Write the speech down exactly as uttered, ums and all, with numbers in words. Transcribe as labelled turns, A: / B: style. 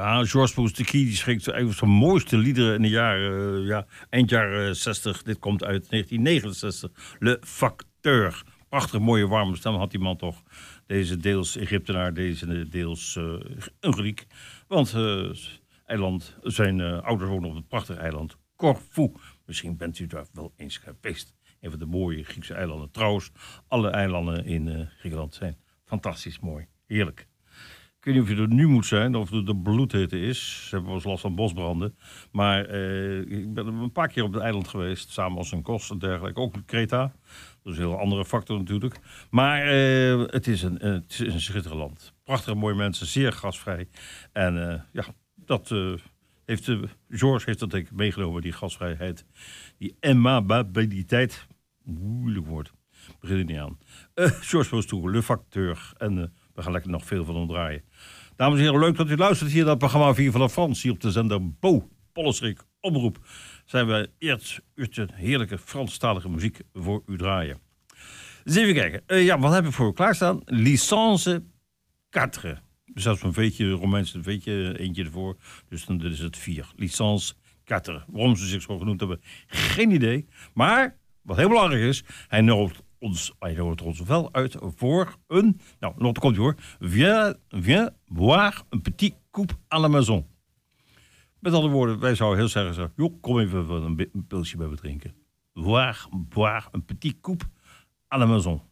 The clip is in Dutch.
A: Ja, Georges Moustaki die schreef een van de mooiste liederen in de jaren, uh, ja, eind jaren zestig. Dit komt uit negentien negenenzestig. Le Facteur. Prachtig mooie warme stem had die man toch. Deze deels Egyptenaar, deze deels uh, een Griek. Want uh, eiland, zijn uh, ouders wonen op het prachtige eiland Corfu. Misschien bent u daar wel eens geweest. Een van de mooie Griekse eilanden. Trouwens, alle eilanden in uh, Griekenland zijn fantastisch mooi. Heerlijk. Ik weet niet of je er nu moet zijn of het de bloedhitte is. Ze hebben wel eens last van bosbranden. Maar uh, ik ben een paar keer op het eiland geweest. Samen als een kost en dergelijke. Ook Kreta. Dat is een heel andere factor natuurlijk. Maar uh, het, is een, uh, het is een schitterend land. Prachtige mooie mensen. Zeer gastvrij. En uh, ja, dat uh, heeft... Uh, George heeft dat denk ik meegenomen. Die gastvrijheid. Die aimabiliteit. Moeilijk woord. Begin er niet aan. Uh, George Moustaki, Le Facteur. En... Uh, we gaan lekker nog veel van hem draaien. Dames en heren, leuk dat u luistert hier naar het programma Vier van de Frans. Hier op de zender Bo, Pollersrik, Omroep. Zijn we eerst uurtje heerlijke Franstalige muziek voor u draaien. Dus even kijken. Uh, ja, wat heb ik voor u klaarstaan? Licence vier. Dus dat is een veetje, Romeins een veetje, eentje ervoor. Dus dan is het vier. Licence vier. Waarom ze zich zo genoemd hebben, geen idee. Maar, wat heel belangrijk is, hij nodigt ons, hij nodigt ons wel uit voor een... Nou, nog komt hij hoor. Viens, viens boire un petit coupe à la maison. Met andere woorden, wij zouden heel zeggen, zo, joh, kom even een, een pilsje bij me drinken. Boire, boire un petit coupe à la maison.